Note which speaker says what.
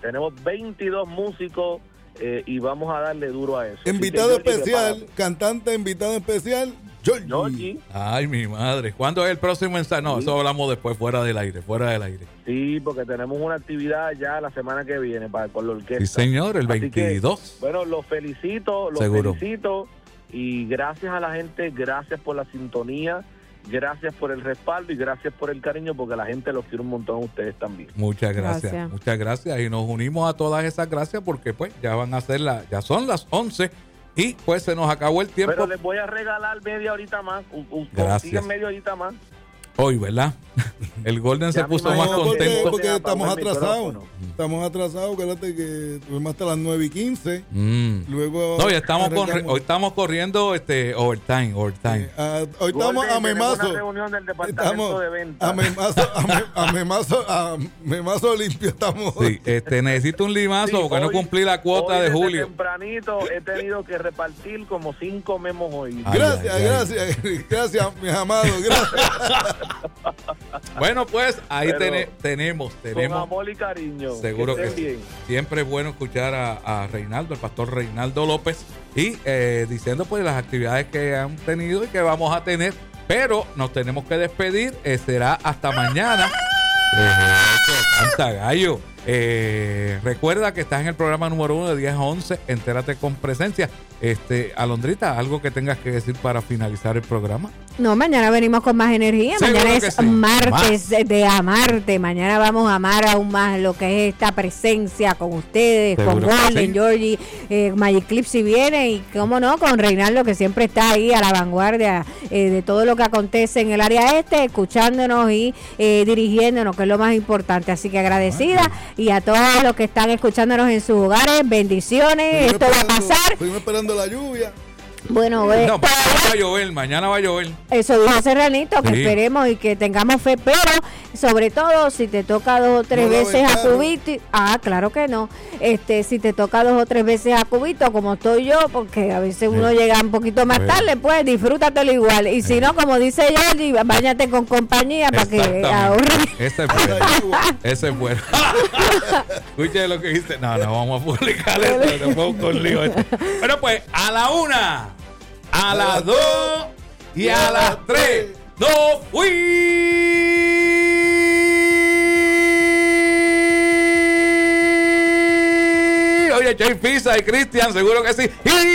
Speaker 1: Tenemos 22 músicos y vamos a darle duro a eso.
Speaker 2: Invitado especial, cantante invitado especial, Georgie.
Speaker 3: Ay, mi madre. ¿Cuándo es el próximo ensayo? No, eso hablamos después, fuera del aire.
Speaker 1: Sí, porque tenemos una actividad ya la semana que viene con la orquesta.
Speaker 3: Sí, señor, el 22.
Speaker 1: Que, bueno, los felicito y gracias a la gente, gracias por la sintonía, gracias por el respaldo y gracias por el cariño, porque la gente los quiere un montón a ustedes también.
Speaker 3: Muchas gracias. Y nos unimos a todas esas gracias porque pues ya van a ser ya son las 11 y pues se nos acabó el tiempo.
Speaker 1: Pero les voy a regalar media horita más.
Speaker 3: Gracias.
Speaker 1: Media horita más.
Speaker 3: Hoy, ¿verdad? El Golden se puso más contento.
Speaker 2: Porque estamos atrasados. Estamos atrasados, acuérdate que tuvimos hasta las 9:15. Luego.
Speaker 3: No, ya estamos hoy estamos corriendo overtime.
Speaker 2: Hoy estamos a Memazo.
Speaker 1: Una reunión del departamento de venta.
Speaker 2: A Memazo limpio estamos.
Speaker 3: Sí, necesito un limazo porque no cumplí la cuota de julio.
Speaker 1: Tempranito he tenido que repartir como 5 memos hoy.
Speaker 2: Gracias, mis amados. Gracias.
Speaker 3: Bueno, pues ahí tenemos.
Speaker 1: Con amor y cariño.
Speaker 3: Seguro que sí. Siempre es bueno escuchar a Reinaldo, el pastor Reinaldo López, y diciendo pues las actividades que han tenido y que vamos a tener, pero nos tenemos que despedir. Será hasta mañana. Canta gallo. Recuerda que estás en el programa número 1 de 10 a 11. Entérate con presencia. Alondrita, ¿algo que tengas que decir para finalizar el programa?
Speaker 4: No, mañana venimos con más energía.
Speaker 3: Seguro
Speaker 4: mañana es martes de amarte. Mañana vamos a amar aún más lo que es esta presencia con ustedes, seguro con Golden, Georgie, Magic Clip si viene, y cómo no, con Reinaldo, que siempre está ahí a la vanguardia de todo lo que acontece en el área escuchándonos y dirigiéndonos, que es lo más importante. Así que agradecida, y a todos los que están escuchándonos en sus hogares, bendiciones. Esto va a pasar.
Speaker 2: Estuvimos esperando la lluvia.
Speaker 4: Bueno,
Speaker 3: mañana va a llover.
Speaker 4: Eso dijo Serranito, que esperemos y que tengamos fe, pero sobre todo si te toca 2 o 3 veces a cubito, claro que no, si te toca 2 o 3 veces a cubito, como estoy yo, porque a veces uno llega un poquito más tarde, pues disfrútatelo igual, y si no, como dice Georgie, báñate con compañía para que ahorre.
Speaker 3: Ese es bueno. Escuche lo que dice. No, vamos a publicar esto, nos vamos con lío. Pero pues, a la 1, a las 2 y a las 3 ¡no fui! Oye, Jay Pisa y Cristian, seguro que sí.